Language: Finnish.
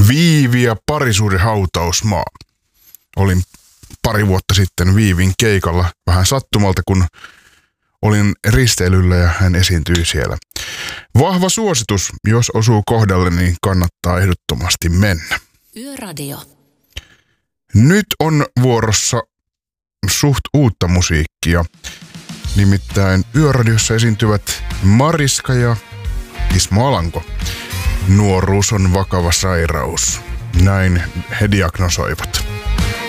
Viivi ja parisuuden hautausmaa. Olin pari vuotta sitten Viivin keikalla vähän sattumalta, kun olin risteilyllä ja hän esiintyi siellä. Vahva suositus, jos osuu kohdalle, niin kannattaa ehdottomasti mennä. Yöradio. Nyt on vuorossa suht uutta musiikkia. Nimittäin Yöradiossa esiintyvät Mariska ja Ismo Alanko. Nuoruus on vakava sairaus. Näin he diagnosoivat.